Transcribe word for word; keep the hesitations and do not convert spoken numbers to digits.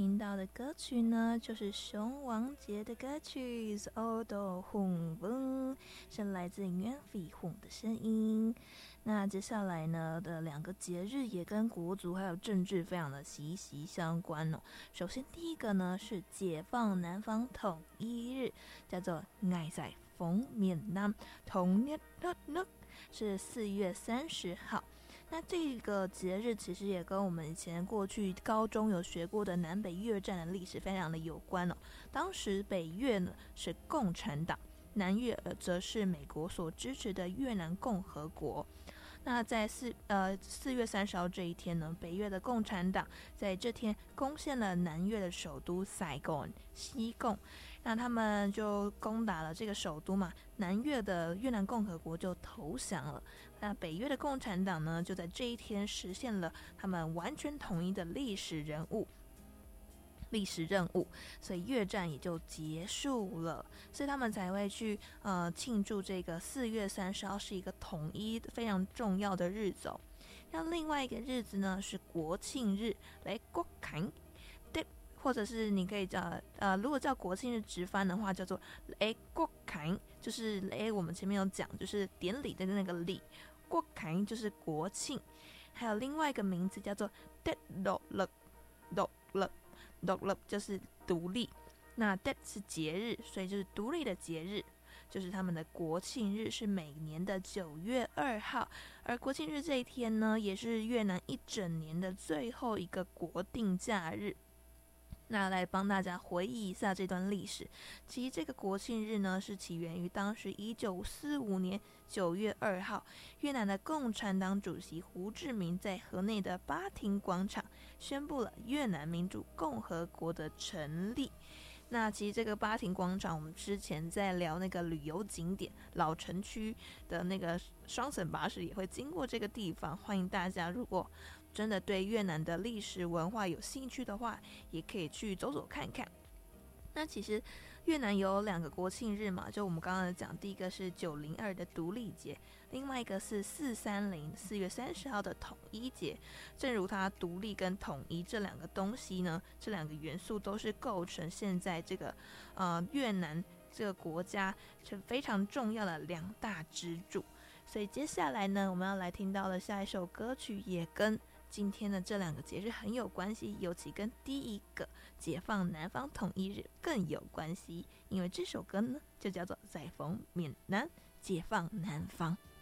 听到的歌曲呢，就是熊王杰的歌曲《O Do Hung Bung》，是来自袁飞鸿的声音。那接下来呢的两个节日也跟国族还有政治非常的息息相关哦。首先第一个呢是解放南方统一日，叫做爱在逢缅南统一日，是四月三十号。那这个节日其实也跟我们以前过去高中有学过的南北越战的历史非常的有关哦。当时北越呢是共产党，南越则是美国所支持的越南共和国。那在四呃四月三十号这一天呢，北越的共产党在这天攻陷了南越的首都塞贡西贡，那他们就攻打了这个首都嘛，南越的越南共和国就投降了。那北越的共产党呢，就在这一天实现了他们完全统一的历史人物。历史任务，所以越战也就结束了，所以他们才会去呃庆祝这个四月三十号是一个统一非常重要的日子哦。那另外一个日子呢是国庆日，来国庆，对，或者是你可以叫呃，如果叫国庆日直翻的话，叫做来国庆，就是来我们前面有讲，就是典礼的那个礼，国庆就是国庆，还有另外一个名字叫做独立，独立。独立就是独立，那 that 是节日，所以就是独立的节日，就是他们的国庆日是每年的九月二号，而国庆日这一天呢，也是越南一整年的最后一个国定假日。那来帮大家回忆一下这段历史。其实这个国庆日呢，是起源于当时一九四五年九月二号，越南的共产党主席胡志明在河内的巴亭广场宣布了越南民主共和国的成立。那其实这个巴亭广场，我们之前在聊那个旅游景点老城区的那个双层巴士也会经过这个地方，欢迎大家如果真的对越南的历史文化有兴趣的话，也可以去走走看看。那其实越南有两个国庆日嘛，就我们刚刚讲，第一个是九零二的独立节，另外一个是四三零四月三十号的统一节。正如它独立跟统一这两个东西呢，这两个元素都是构成现在这个呃越南这个国家是非常重要的两大支柱。所以接下来呢，我们要来听到的下一首歌曲也跟今天的这两个节日很有关系，尤其跟第一个解放南方统一日更有关系，因为这首歌呢就叫做在逢缅南解放南方。